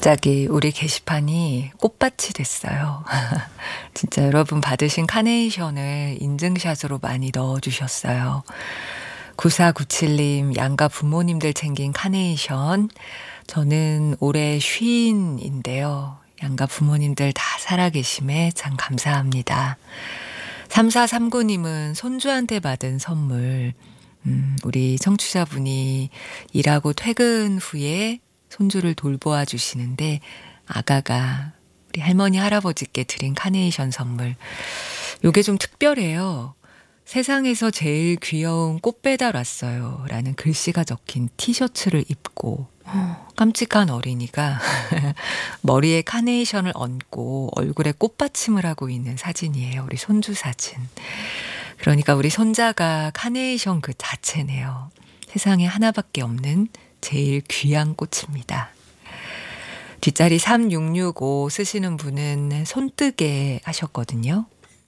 갑자기 우리 게시판이 꽃밭이 됐어요. 진짜 여러분 받으신 카네이션을 인증샷으로 많이 넣어주셨어요. 9497님, 양가 부모님들 챙긴 카네이션. 저는 올해 쉰인데요. 양가 부모님들 다 살아계심에 참 감사합니다. 3439님은 손주한테 받은 선물. 우리 청취자분이 일하고 퇴근 후에 손주를 돌보아 주시는데 아가가 우리 할머니 할아버지께 드린 카네이션 선물. 요게 좀 특별해요. 세상에서 제일 귀여운 꽃 배달 왔어요 라는 글씨가 적힌 티셔츠를 입고 깜찍한 어린이가 머리에 카네이션을 얹고 얼굴에 꽃받침을 하고 있는 사진이에요. 우리 손주 사진. 그러니까 우리 손자가 카네이션 그 자체네요. 세상에 하나밖에 없는 제일 귀한 꽃입니다. 뒷자리 3665 쓰시는 분은 손뜨개 하셨거든요.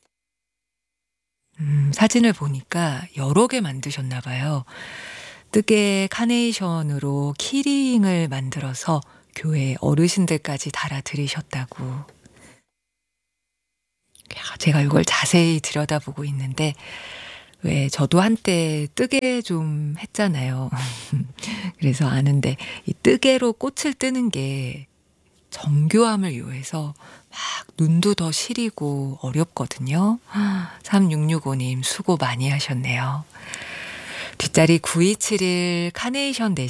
사진을 보니까 여러 개 만드셨나 봐요. 뜨개 카네이션으로 키링을 만들어서 교회 어르신들까지 달아드리셨다고. 제가 이걸 자세히 들여다보고 있는데 왜 저도 한때 뜨개 좀 했잖아요. 그래서 아는데 이 뜨개로 꽃을 뜨는 게 정교함을 요해서 막 눈도 더 시리고 어렵거든요. 3665님 수고 많이 하셨네요. 뒷자리 9271 카네이션